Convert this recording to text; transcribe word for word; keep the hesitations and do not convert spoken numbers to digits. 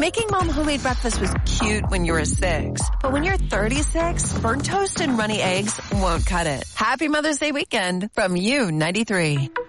Making mom homemade breakfast was cute when you were six. But when you're thirty-six, burnt toast and runny eggs won't cut it. Happy Mother's Day weekend from U ninety-three.